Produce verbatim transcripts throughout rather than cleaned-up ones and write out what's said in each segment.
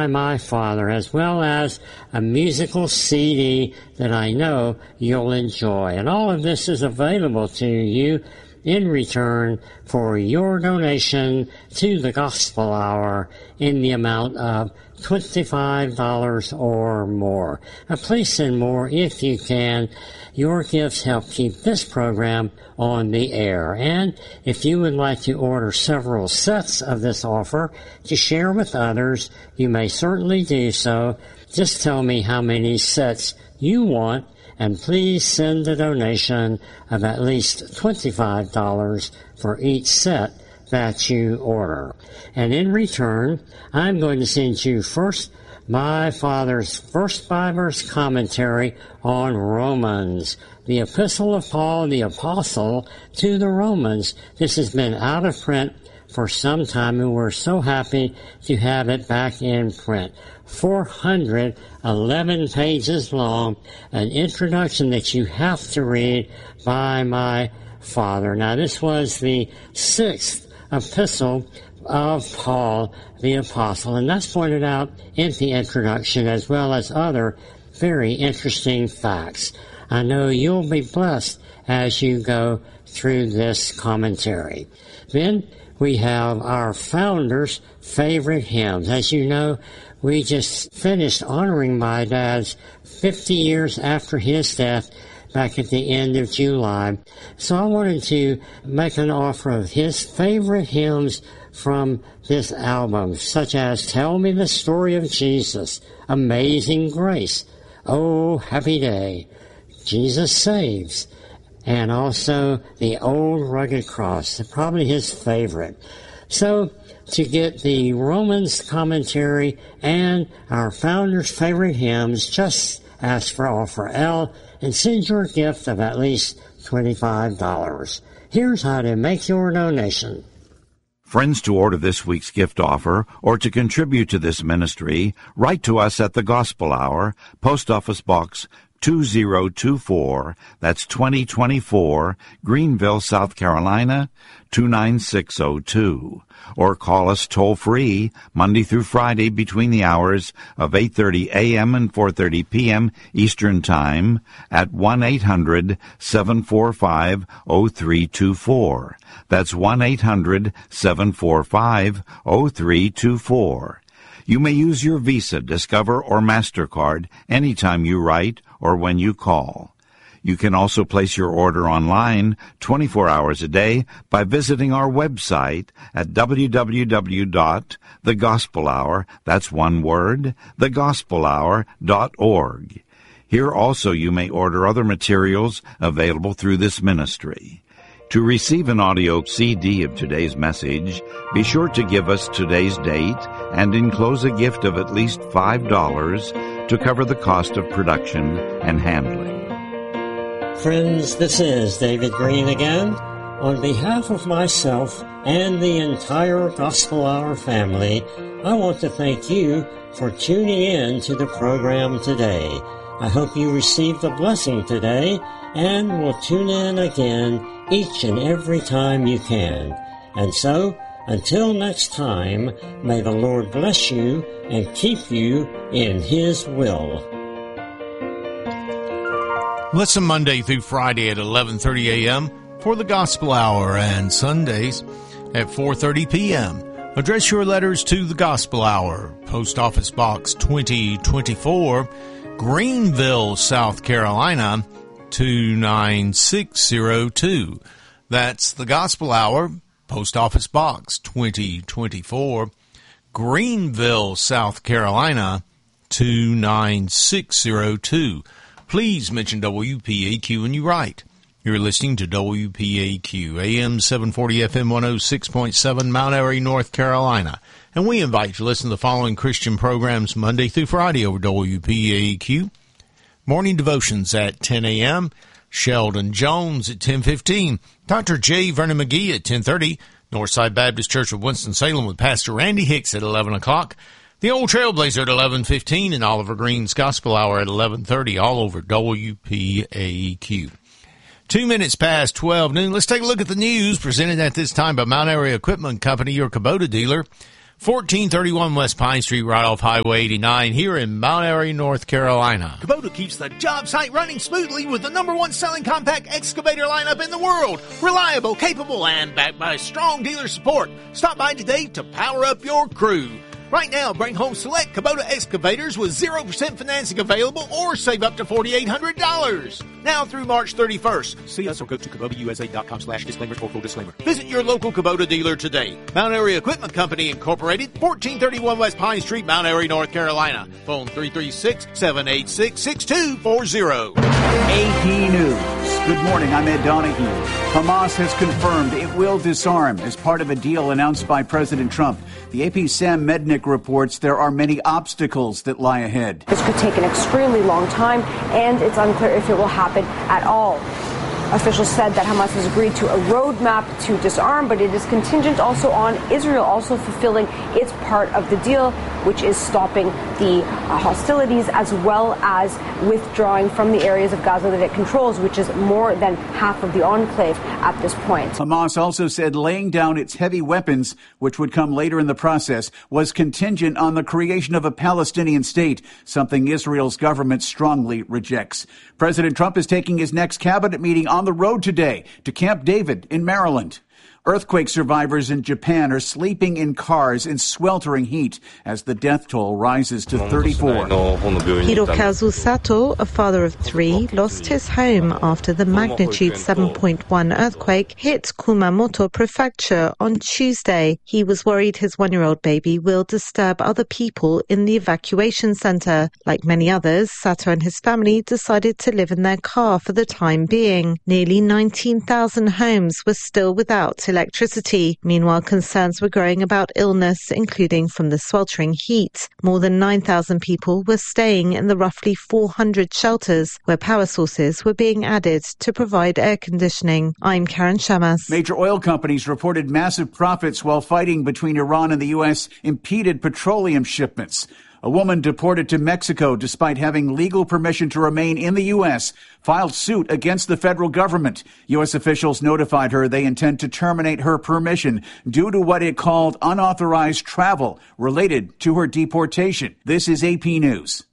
by my Father, as well as a musical C D that I know you'll enjoy. And all of this is available to you in return for your donation to the Gospel Hour in the amount of twenty-five dollars or more. Now, please send more if you can. Your gifts help keep this program on the air. And if you would like to order several sets of this offer to share with others, you may certainly do so. Just tell me how many sets you want, and please send a donation of at least twenty-five dollars for each set that you order. And in return, I'm going to send you first my Father's Verse by Verse commentary on Romans, the Epistle of Paul the Apostle to the Romans. This has been out of print for some time, and we're so happy to have it back in print. four hundred eleven pages long, an introduction that you have to read by my Father. Now, this was the sixth epistle of Paul the Apostle, and that's pointed out in the introduction, as well as other very interesting facts. I know you'll be blessed as you go through this commentary. Then we have our founder's favorite hymns. As you know, we just finished honoring my dad's fifty years after his death back at the end of July. So I wanted to make an offer of his favorite hymns from this album, such as Tell Me the Story of Jesus, Amazing Grace, Oh Happy Day, Jesus Saves, and also The Old Rugged Cross, probably his favorite. So to get the Romans commentary and our founder's favorite hymns, just ask for offer L and send your gift of at least twenty-five dollars. Here's how to make your donation. Friends, to order this week's gift offer or to contribute to this ministry, write to us at the Gospel Hour, Post Office Box two zero two four, that's twenty twenty-four, Greenville, South Carolina, two nine six zero two. Or call us toll-free Monday through Friday between the hours of eight thirty a.m. and four thirty p.m. Eastern Time at one eight hundred seven four five oh three two four. That's one eight hundred seven four five oh three two four. You may use your Visa, Discover, or MasterCard anytime you write or when you call. You can also place your order online twenty-four hours a day by visiting our website at w w w dot the gospel hour, that's one word, the gospel hour dot org. Here also you may order other materials available through this ministry. To receive an audio C D of today's message, be sure to give us today's date and enclose a gift of at least five dollars to cover the cost of production and handling. Friends, this is David Green again. On behalf of myself and the entire Gospel Hour family, I want to thank you for tuning in to the program today. I hope you received a blessing today and will tune in again each and every time you can. And so, until next time, may the Lord bless you and keep you in His will. Listen Monday through Friday at eleven thirty a.m. for the Gospel Hour, and Sundays at four thirty p.m. Address your letters to the Gospel Hour, Post Office Box twenty twenty-four, Greenville, South Carolina, two nine six zero two. That's the Gospel Hour, Post Office Box twenty twenty-four, Greenville, South Carolina, two nine six zero two. Please mention W P A Q when you write. You're listening to W P A Q, A M seven forty, F M one oh six point seven, Mount Airy, North Carolina. And we invite you to listen to the following Christian programs Monday through Friday over W P A Q. Morning devotions at ten a.m., Sheldon Jones at ten fifteen, Doctor J. Vernon McGee at ten thirty, Northside Baptist Church of Winston-Salem with Pastor Randy Hicks at eleven o'clock, The Old Trailblazer at eleven fifteen, and Oliver Green's Gospel Hour at eleven thirty, all over W P A Q. Two minutes past twelve noon. Let's take a look at the news presented at this time by Mount Airy Equipment Company, your Kubota dealer. fourteen thirty-one West Pine Street, right off Highway eighty-nine, here in Mount Airy, North Carolina. Kubota keeps the job site running smoothly with the number one selling compact excavator lineup in the world. Reliable, capable, and backed by strong dealer support. Stop by today to power up your crew. Right now, bring home select Kubota excavators with zero percent financing available or save up to four thousand eight hundred dollars. Now through March thirty-first. See us or go to Kubota U S A dot com slash disclaimer for full disclaimer. Visit your local Kubota dealer today. Mount Airy Equipment Company Incorporated, fourteen thirty-one West Pine Street, Mount Airy, North Carolina. Phone three three six, seven eight six, six two four zero. A P News. Good morning, I'm Ed Donahue. Hamas has confirmed it will disarm as part of a deal announced by President Trump. The A P's Sam Mednick reports there are many obstacles that lie ahead. This could take an extremely long time, and it's unclear if it will happen at all. Officials said that Hamas has agreed to a roadmap to disarm, but it is contingent also on Israel also fulfilling its part of the deal, which is stopping the uh, hostilities as well as withdrawing from the areas of Gaza that it controls, which is more than half of the enclave at this point. Hamas also said laying down its heavy weapons, which would come later in the process, was contingent on the creation of a Palestinian state, something Israel's government strongly rejects. President Trump is taking his next cabinet meeting on the road today to Camp David in Maryland. Earthquake survivors in Japan are sleeping in cars in sweltering heat as the death toll rises to thirty-four. Hirokazu Sato, a father of three, lost his home after the magnitude seven point one earthquake hit Kumamoto Prefecture on Tuesday. He was worried his one-year-old baby will disturb other people in the evacuation center. Like many others, Sato and his family decided to live in their car for the time being. Nearly nineteen thousand homes were still without electricity. Meanwhile, concerns were growing about illness, including from the sweltering heat. More than nine thousand people were staying in the roughly four hundred shelters where power sources were being added to provide air conditioning. I'm Karen Shamas. Major oil companies reported massive profits while fighting between Iran and the U S impeded petroleum shipments. A woman deported to Mexico despite having legal permission to remain in the U S filed suit against the federal government. U S officials notified her they intend to terminate her permission due to what it called unauthorized travel related to her deportation. This is A P News.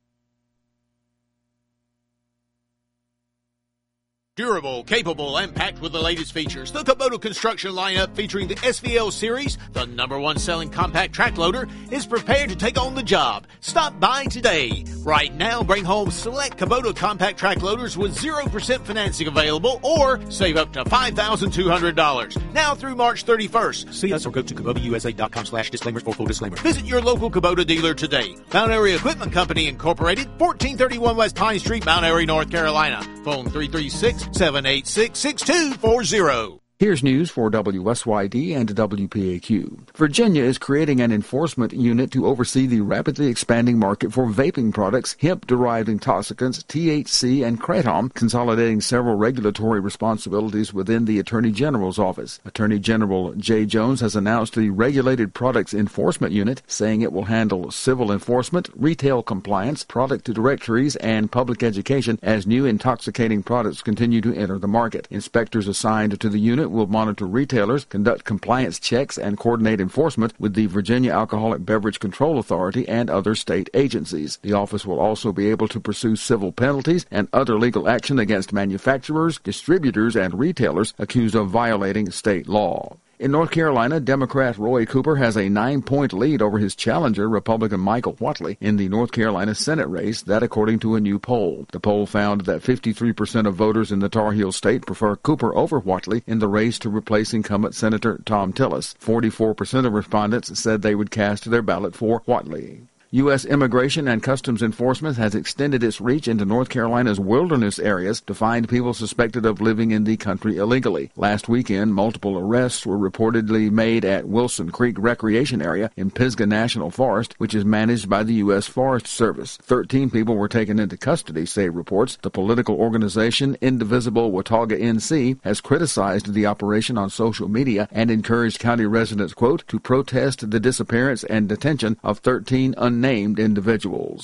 Durable, capable, and packed with the latest features. The Kubota construction lineup featuring the S V L series, the number one selling compact track loader, is prepared to take on the job. Stop by today. Right now, bring home select Kubota compact track loaders with zero percent financing available or save up to five thousand two hundred dollars. Now through March thirty-first. See us or go to Kubota U S A dot com slash disclaimers for full disclaimer. Visit your local Kubota dealer today. Mount Airy Equipment Company Incorporated, fourteen thirty-one West Pine Street, Mount Airy, North Carolina. Phone three three six, seven eight six, six two four zero. Here's news for W S Y D and W P A Q. Virginia is creating an enforcement unit to oversee the rapidly expanding market for vaping products, hemp-derived intoxicants, T H C, and kratom, consolidating several regulatory responsibilities within the Attorney General's office. Attorney General Jay Jones has announced the Regulated Products Enforcement Unit, saying it will handle civil enforcement, retail compliance, product directories, and public education as new intoxicating products continue to enter the market. Inspectors assigned to the unit will monitor retailers, conduct compliance checks, and coordinate enforcement with the Virginia Alcoholic Beverage Control Authority and other state agencies. The office will also be able to pursue civil penalties and other legal action against manufacturers, distributors, and retailers accused of violating state law. In North Carolina, Democrat Roy Cooper has a nine-point lead over his challenger, Republican Michael Whatley, in the North Carolina Senate race, that according to a new poll. The poll found that fifty-three percent of voters in the Tar Heel state prefer Cooper over Whatley in the race to replace incumbent Senator Tom Tillis. forty-four percent of respondents said they would cast their ballot for Whatley. U S Immigration and Customs Enforcement has extended its reach into North Carolina's wilderness areas to find people suspected of living in the country illegally. Last weekend, multiple arrests were reportedly made at Wilson Creek Recreation Area in Pisgah National Forest, which is managed by the U S Forest Service. Thirteen people were taken into custody, say reports. The political organization Indivisible Watauga N C has criticized the operation on social media and encouraged county residents, quote, to protest the disappearance and detention of thirteen unnamed named individuals.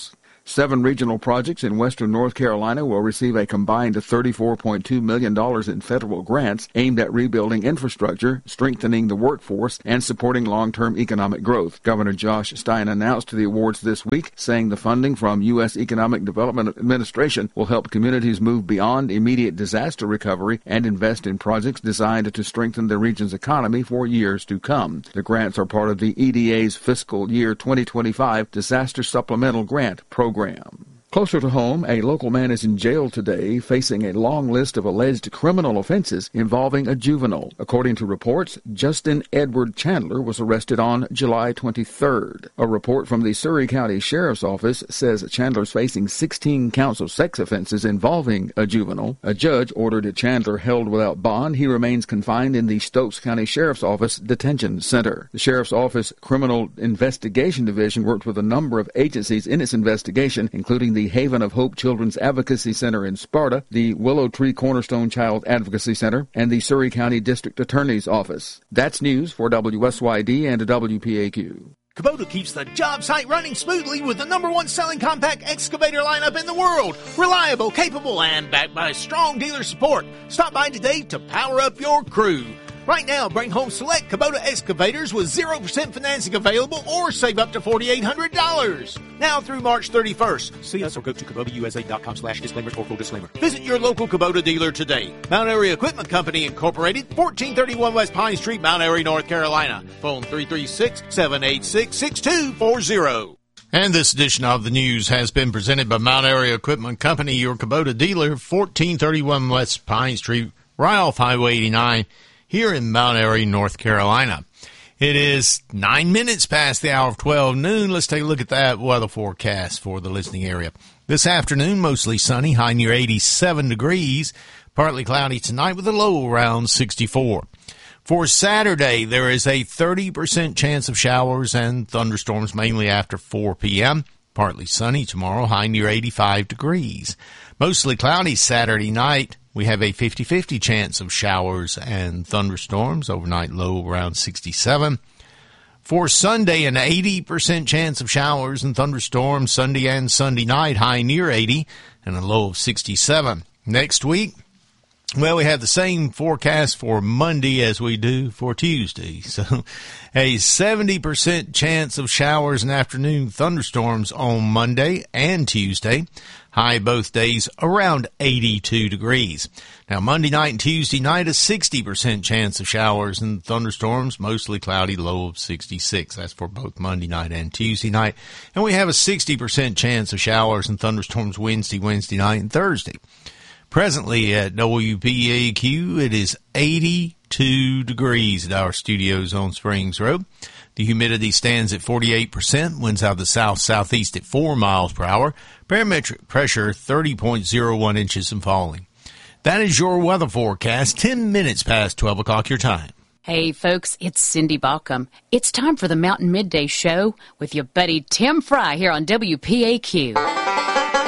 Seven regional projects in western North Carolina will receive a combined thirty-four point two million dollars in federal grants aimed at rebuilding infrastructure, strengthening the workforce, and supporting long-term economic growth. Governor Josh Stein announced the awards this week, saying the funding from U S Economic Development Administration will help communities move beyond immediate disaster recovery and invest in projects designed to strengthen the region's economy for years to come. The grants are part of the E D A's fiscal year twenty twenty-five Disaster Supplemental Grant Program. Closer to home, a local man is in jail today facing a long list of alleged criminal offenses involving a juvenile. According to reports, Justin Edward Chandler was arrested on July twenty-third. A report from the Surry County Sheriff's Office says Chandler's facing sixteen counts of sex offenses involving a juvenile. A judge ordered Chandler held without bond. He remains confined in the Stokes County Sheriff's Office Detention Center. The Sheriff's Office Criminal Investigation Division worked with a number of agencies in its investigation, including the the Haven of Hope Children's Advocacy Center in Sparta, the Willow Tree Cornerstone Child Advocacy Center, and the Surry County District Attorney's Office. That's news for W S Y D and W P A Q. Kubota keeps the job site running smoothly with the number one selling compact excavator lineup in the world. Reliable, capable, and backed by strong dealer support. Stop by today to power up your crew. Right now, bring home select Kubota excavators with zero percent financing available or save up to four thousand eight hundred dollars. Now through March thirty-first. See us or go to Kubota U S A dot com slash disclaimers for full disclaimer. Visit your local Kubota dealer today. Mount Airy Equipment Company Incorporated, fourteen thirty-one West Pine Street, Mount Airy, North Carolina. Phone three three six, seven eight six, six two four zero. And this edition of the news has been presented by Mount Airy Equipment Company, your Kubota dealer, fourteen thirty-one West Pine Street, right off Highway eighty-nine. Here in Mount Airy, North Carolina. It is nine minutes past the hour of twelve noon. Let's take a look at that weather forecast for the listening area. This afternoon, mostly sunny, high near eighty-seven degrees. Partly cloudy tonight with a low around sixty-four. For Saturday, there is a thirty percent chance of showers and thunderstorms mainly after four p.m. Partly sunny tomorrow, high near eighty-five degrees. Mostly cloudy Saturday night. We have a fifty-fifty chance of showers and thunderstorms, overnight low around sixty-seven. For Sunday, an eighty percent chance of showers and thunderstorms Sunday and Sunday night, high near eighty, and a low of sixty-seven. Next week, well, we have the same forecast for Monday as we do for Tuesday. So a seventy percent chance of showers and afternoon thunderstorms on Monday and Tuesday. High both days around eighty-two degrees. Now, Monday night and Tuesday night, a sixty percent chance of showers and thunderstorms, mostly cloudy, low of sixty-six. That's for both Monday night and Tuesday night. And we have a sixty percent chance of showers and thunderstorms Wednesday, Wednesday night, and Thursday. Presently at W P A Q, it is eighty-two degrees at our studios on Springs Road. The humidity stands at forty-eight percent, winds out of the south-southeast at four miles per hour, barometric pressure thirty point zero one inches and falling. That is your weather forecast, ten minutes past twelve o'clock your time. Hey, folks, it's Cindy Balcom. It's time for the Mountain Midday Show with your buddy Tim Fry here on W P A Q.